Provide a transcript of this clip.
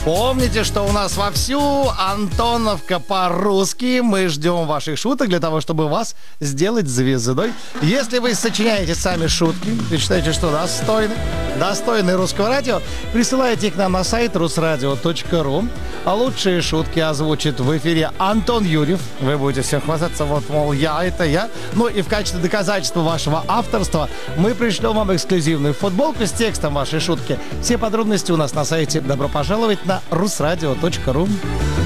Помните, что у нас вовсю Антоновка по-русски. Мы ждем ваших шуток для того, чтобы вас сделать звездой. Если вы сочиняете сами шутки и считаете, что достойны русского радио, присылайте их нам на сайт rusradio.ru. А лучшие шутки озвучит в эфире Антон Юрьев. Вы будете всем хвастаться, вот, мол, это я. Ну и в качестве доказательства вашего авторства мы пришлем вам эксклюзивную футболку с текстом вашей шутки. Все подробности у нас на сайте. Добро пожаловать на rusradio.ru.